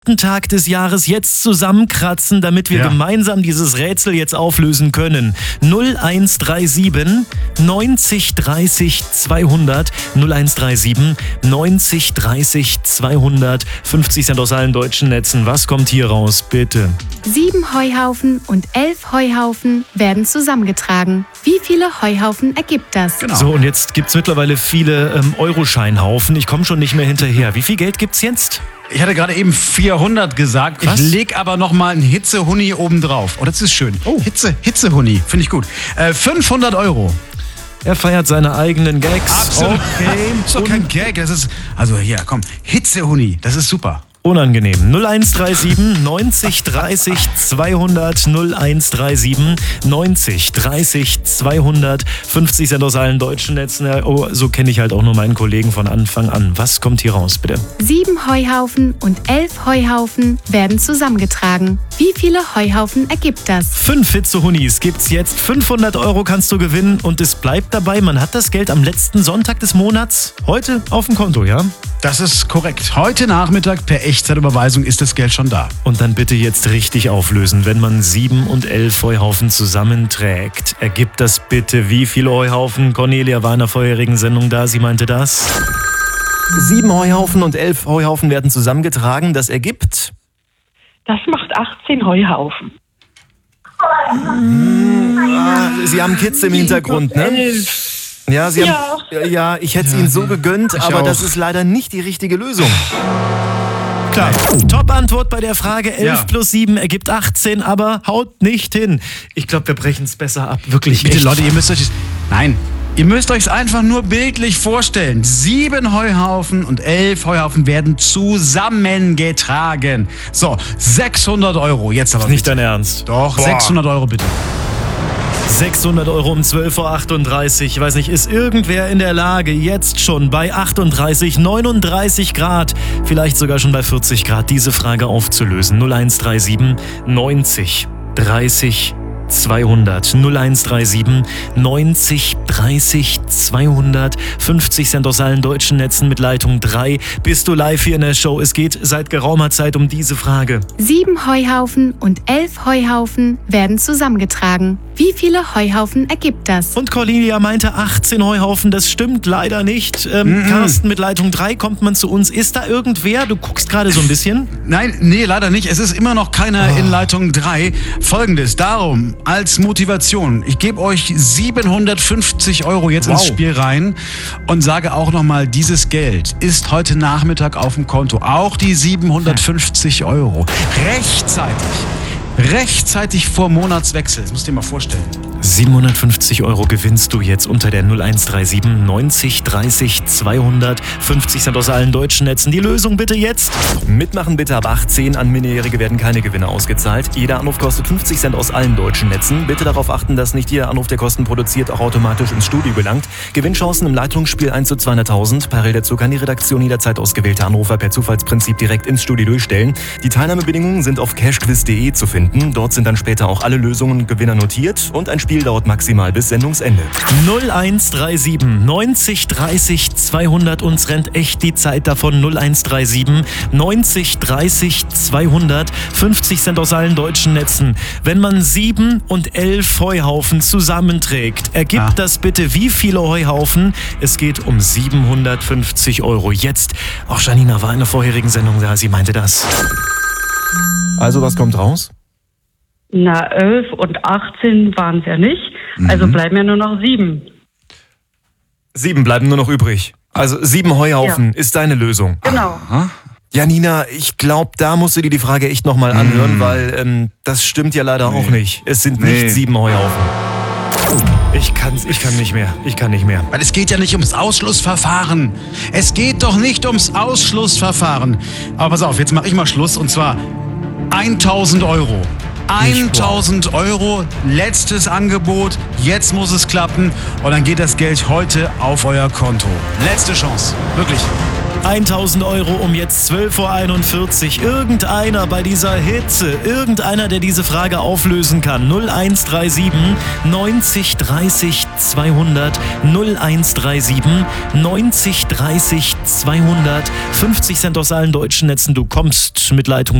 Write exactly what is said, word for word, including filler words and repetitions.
Tag des Jahres jetzt zusammenkratzen, damit wir Ja. gemeinsam dieses Rätsel jetzt auflösen können. null eins drei sieben neunzig dreißig zweihundert null eins drei sieben neunzig dreißig zweihundert fünfzig Cent aus allen deutschen Netzen. Was kommt hier raus, bitte? Sieben Heuhaufen und elf Heuhaufen werden zusammengetragen. Wie viele Heuhaufen ergibt das? Genau. So, und jetzt gibt's mittlerweile viele ähm, Euroscheinhaufen. Ich komme schon nicht mehr hinterher. Wie viel Geld gibt's jetzt? Ich hatte gerade eben vierhundert gesagt. Was? Ich leg aber noch mal einen Hitzehuni oben drauf. Oh, das ist schön. Oh. Hitze, Hitzehuni. Finde ich gut. Äh, fünfhundert Euro. Er feiert seine eigenen Gags. Absolut. Okay. Das ist doch kein Gag. Das ist, also hier, komm. Hitzehuni. Das ist super. Unangenehm. null eins drei sieben neunzig dreißig zweihundert null eins drei sieben neunzig dreißig zweihundert fünfzig Cent aus allen deutschen Netzen. Oh, so kenne ich halt auch nur meinen Kollegen von Anfang an. Was kommt hier raus, bitte? Sieben Heuhaufen und elf Heuhaufen werden zusammengetragen. Wie viele Heuhaufen ergibt das? Fünf Hitzehunis gibt's jetzt. fünfhundert Euro kannst du gewinnen und es bleibt dabei, man hat das Geld am letzten Sonntag des Monats heute auf dem Konto, ja? Das ist korrekt. Heute Nachmittag per Echtzeitüberweisung ist das Geld schon da. Und dann bitte jetzt richtig auflösen. Wenn man sieben und elf Heuhaufen zusammenträgt, ergibt das bitte wie viele Heuhaufen? Cornelia war in der vorherigen Sendung da, sie meinte das. Sieben Heuhaufen und elf Heuhaufen werden zusammengetragen, das ergibt... Das macht achtzehn Heuhaufen. Ah, Sie haben Kids im Hintergrund, ne? Ja, Sie haben, Ja. ja, ich hätte es Ihnen so gegönnt, ich aber auch. das ist leider nicht die richtige Lösung. Klar. Top-Antwort bei der Frage elf Ja. plus sieben ergibt achtzehn, aber haut nicht hin. Ich glaube, wir brechen es besser ab. Wirklich. Bitte echt. Leute, ihr müsst euch das, nein, ihr müsst euch es einfach nur bildlich vorstellen. Sieben Heuhaufen und elf Heuhaufen werden zusammengetragen. So, sechshundert Euro. Jetzt aber Nicht bitte. dein Ernst. Doch, sechshundert Euro bitte. sechshundert Euro um zwölf Uhr achtunddreißig. Ich weiß nicht, ist irgendwer in der Lage, jetzt schon bei achtunddreißig, neununddreißig Grad, vielleicht sogar schon bei vierzig Grad, diese Frage aufzulösen? null eins drei sieben neunzig dreißig zweihundert null eins drei sieben neunzig dreißig zweihundert fünfzig Cent aus allen deutschen Netzen mit Leitung drei. Bist du live hier in der Show? Es geht seit geraumer Zeit um diese Frage. Sieben Heuhaufen und elf Heuhaufen werden zusammengetragen. Wie viele Heuhaufen ergibt das? Und Cornelia meinte achtzehn Heuhaufen, das stimmt leider nicht. Ähm, Carsten, mit Leitung drei kommt man zu uns. Ist da irgendwer? Du guckst gerade so ein bisschen. Nein, nee, leider nicht. Es ist immer noch keiner in Leitung drei. Folgendes, darum, als Motivation, ich gebe euch siebenhundertfünfzig Euro jetzt ins Wow. Spiel rein und sage auch nochmal, dieses Geld ist heute Nachmittag auf dem Konto. Auch die siebenhundertfünfzig Euro. Rechtzeitig. Rechtzeitig vor Monatswechsel. Das musst du dir mal vorstellen. siebenhundertfünfzig Euro gewinnst du jetzt unter der null eins drei sieben neunzig dreißig zweihundert fünfzig Cent aus allen deutschen Netzen. Die Lösung bitte jetzt. Mitmachen bitte ab achtzehn. An Minderjährige werden keine Gewinne ausgezahlt. Jeder Anruf kostet fünfzig Cent aus allen deutschen Netzen. Bitte darauf achten, dass nicht jeder Anruf, der Kosten produziert, auch automatisch ins Studio gelangt. Gewinnchancen im Leitungsspiel eins zu zweihunderttausend. Parallel dazu kann die Redaktion jederzeit ausgewählte Anrufer per Zufallsprinzip direkt ins Studio durchstellen. Die Teilnahmebedingungen sind auf cashquiz punkt de zu finden. Dort sind dann später auch alle Lösungen und Gewinner notiert und ein Spiel dauert maximal bis Sendungsende. null eins drei sieben neunzig dreißig zweihundert. Uns rennt echt die Zeit davon. null eins drei sieben neunzig dreißig zweihundert fünfzig Cent aus allen deutschen Netzen. Wenn man sieben und elf Heuhaufen zusammenträgt, ergibt Ah. das bitte wie viele Heuhaufen? Es geht um siebenhundertfünfzig Euro. Jetzt, auch Janina war in der vorherigen Sendung da, sie meinte das. Also was kommt raus? Na, elf und achtzehn waren es ja nicht. Also bleiben ja nur noch sieben. Sieben bleiben nur noch übrig. Also sieben Heuhaufen Ja. ist deine Lösung. Genau. Janina, ich glaube, da musst du dir die Frage echt nochmal anhören, weil ähm, das stimmt ja leider auch nicht. Es sind Nee. nicht sieben Heuhaufen. Ich kann, ich kann nicht mehr. Ich kann nicht mehr. Weil es geht ja nicht ums Ausschlussverfahren. Es geht doch nicht ums Ausschlussverfahren. Aber pass auf, jetzt mache ich mal Schluss und zwar tausend Euro. tausend Euro, letztes Angebot, jetzt muss es klappen und dann geht das Geld heute auf euer Konto. Letzte Chance, wirklich. tausend Euro um jetzt zwölf Uhr einundvierzig. Irgendeiner bei dieser Hitze, irgendeiner, der diese Frage auflösen kann. null eins drei sieben neunzig dreißig zweihundert. null eins drei sieben neunzig dreißig zweihundert. fünfzig Cent aus allen deutschen Netzen. Du kommst mit Leitung